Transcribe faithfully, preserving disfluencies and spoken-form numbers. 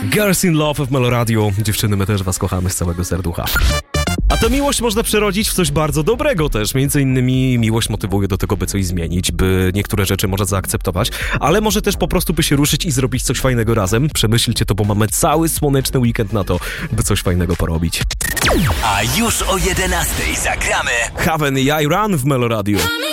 Girls in Love w Meloradio. Dziewczyny, my też was kochamy z całego serducha. A tę miłość można przerodzić w coś bardzo dobrego też. Między innymi miłość motywuje do tego, by coś zmienić, by niektóre rzeczy może zaakceptować, ale może też po prostu by się ruszyć i zrobić coś fajnego razem. Przemyślcie to, bo mamy cały słoneczny weekend na to, by coś fajnego porobić. A już o jedenastej zagramy Haven i I Run w Meloradio.